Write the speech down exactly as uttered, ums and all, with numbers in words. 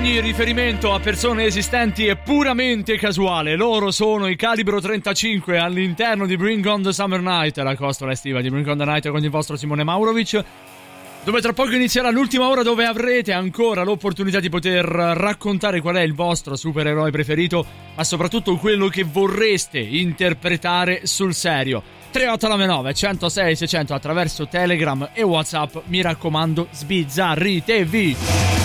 Ogni riferimento a persone esistenti è puramente casuale. Loro sono i Calibro trentacinque all'interno di Bring on the Summer Night, la costola estiva di Bring on the Night con il vostro Simone Maurovic, dove tra poco inizierà l'ultima ora, dove avrete ancora l'opportunità di poter raccontare qual è il vostro supereroe preferito, ma soprattutto quello che vorreste interpretare sul serio. tre otto nove nove uno zero sei seicento attraverso Telegram e WhatsApp. Mi raccomando, sbizzarritevi.